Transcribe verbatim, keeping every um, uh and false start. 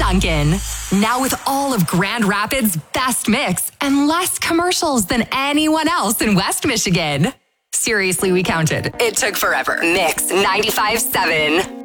Duncan. Now with all of Grand Rapids' best mix and less commercials than anyone else in West Michigan. Seriously, we counted. It took forever. Mix ninety-five point seven.